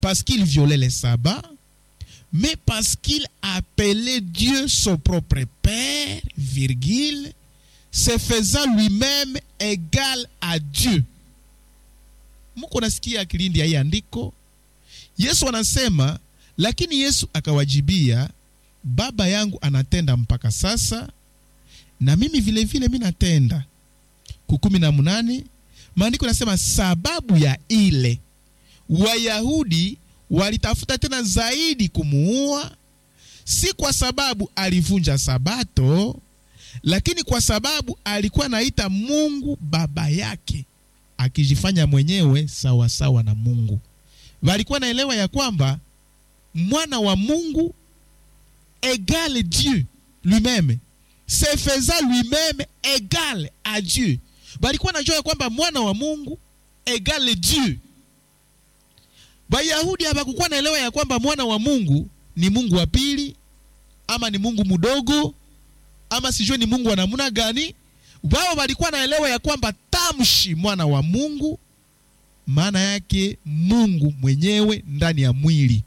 parce qu'il violait les sabbats, mais parce qu'il appelait Dieu son propre Père, virgule, se faisant lui-même égal à Dieu. Muko nasikia akilindi ya hii andiko. Yesu anasema, lakini Yesu akawajibia, Baba yangu anatenda mpaka sasa, na mimi vile vile mimi natenda. 18 maandiko nasema, sababu ya ile Wayahudi walitafuta tena zaidi kumuua, si kwa sababu alivunja sabato, lakini kwa sababu alikuwa anaita Mungu baba yake, akijifanya mwenyewe sawa sawa na Mungu. Walikuwa naelewa ya kwamba mwana wa Mungu égale Dieu lui-même, se faisant lui-même égal à Dieu. Walikuwa najua ya kwamba mwana wa Mungu égale Dieu. Wayahudi hawakuwa naelewa ya kwamba mwana wa Mungu ni Mungu wa pili, ama ni Mungu mdogo, ama sijui ni Mungu wa namna gani. Wao walikuwa naelewa ya kwamba tamshi mwana wa Mungu maana yake Mungu mwenyewe ndani ya mwili.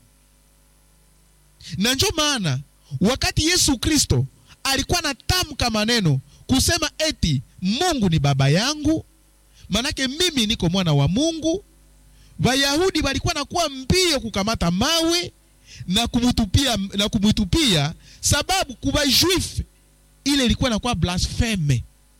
Na ndio maana wakati Yesu Kristo alikuwa anatamka maneno kusema eti Mungu ni baba yangu, manake mimi niko mwana wa Mungu, Wayahudi walikuwa nakuwa mbio kukamata mawe na kumutupia, sababu kwa Juif ile ilikuwa nakuwa blaspheme.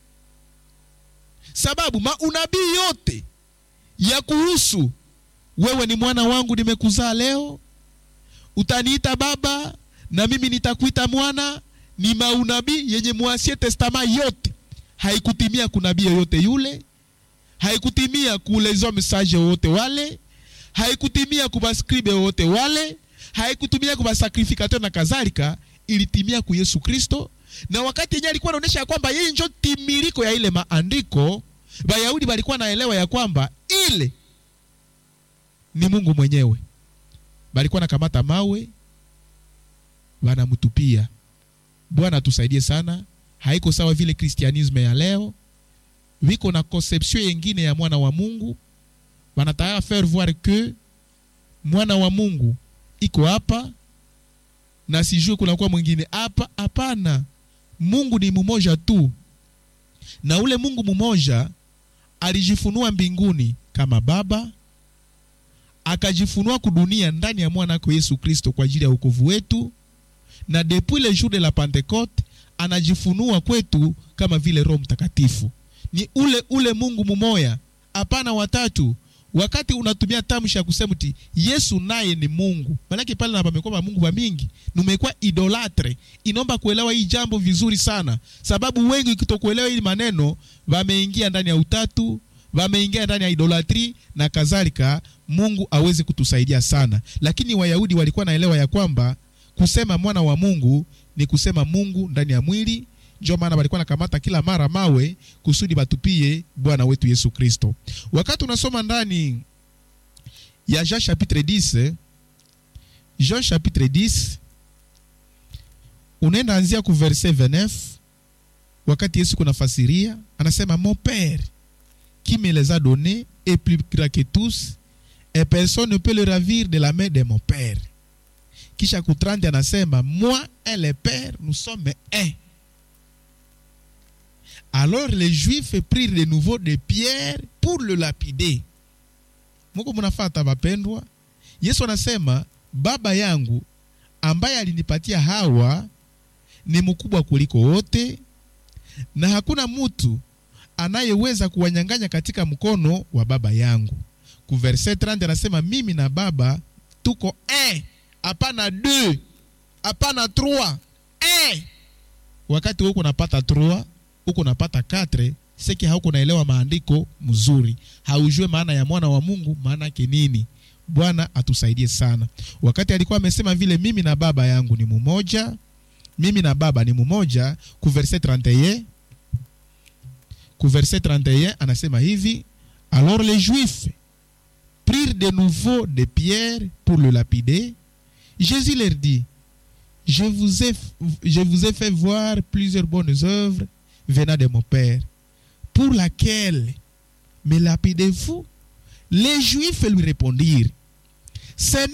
Sababu maunabii yote ya kuhusu wewe ni mwana wangu nimekuzaa leo, utaniita baba na mimi nitakuita mwana, ni maunabii yenye Ancien Testament yote. Haikutimia kunabii yote yule, haikutimia kulezo message wote wale, haikutimia kwa scribe wote wale, haikutimia kwa sacrificateur na kadhalika. Ilitimia kwa Yesu Kristo. Na wakati yeye alikuwa anaonyesha kwamba yeye ndio timiliko ya ile maandiko, Wayahudi walikuwa naelewa ya kwamba ile ni Mungu mwenyewe. Walikuwa nakamata mawe wanamtupia. Bwana tusaidie sana. Haiko sawa vile Kristianisme ya leo. Wiko na conception nyingine ya mwana wa Mungu. Wanataka faire voir que mwana wa Mungu iko hapa na sijui kuna kwa mwingine hapa. Hapana. Mungu ni mmoja tu. Na ule Mungu mmoja alijifunua mbinguni kama baba, akajifunua kudunia ndani ya mwana wake Yesu Kristo kwa ajili ya wokovu wetu, na depuis le jour de la Pentecôte anajifunua kwetu kama vile Roho Mtakatifu. Ni ule Mungu mmoja, hapana watatu. Wakati unatumia tamshi ya kusema eti Yesu naye ni Mungu, maana pale na pamekuwa Mungu wa mingi, numekuwa idolatre. Inaomba kuelewa hii jambo vizuri sana, sababu wengi kutokuelewa hili maneno wameingia ndani ya utatu, wameingia ndani ya idolatri na kadhalika. Mungu aweze kutusaidia sana. Lakini Wayahudi walikuwa naelewa ya kwamba kusema mwana wa Mungu ni kusema Mungu ndani ya mwili. Ndio maana walikuwa nakamata kila mara mawe kusudi batupie Bwana wetu Yesu Kristo. Wakati unasoma ndani ya Jean chapitre 10, unaenda anzia ku verset 29. Wakati Yesu kunafasiria, anasema mon père qui me les a donnés est plus grand que tous, et personne ne peut le ravir de la main de mon père. Kisha kutrandi anasema moi et le père nous sommes un. Alors les Juifs prirent de nouveau des pierres pour le lapider. Mungu mnafata wapendwa. Yesu anasema baba yangu ambaye alinipatia Hawa ni mkubwa kuliko wote, na hakuna mtu anayeweza kuwanyang'anya katika mkono wa baba yangu. Ku verset 30 anasema mimi na baba tuko un, hapana deux, hapana trois, un. Wakati wewe unapata 3, uko unapata 4, seki hauko naelewa maandiko mzuri, haujue maana ya mwana wa Mungu maana yake nini. Bwana atusaidie sana. Wakati alikuwa amesema vile mimi na baba yangu ni mmoja, mimi na baba ni mmoja, ku verset 31 anasema hivi, alors les Juifs prirent de nouveau des pierres pour le lapider. Jésus leur dit, je vous ai fait voir plusieurs bonnes œuvres venant de mon Père, pour laquelle me lapidez-vous? Les Juifs lui répondirent, Ce